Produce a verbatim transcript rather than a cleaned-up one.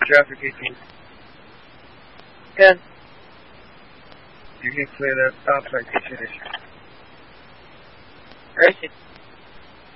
traffic eighteen. Good. You can clear that stop so I can finish. Where is it?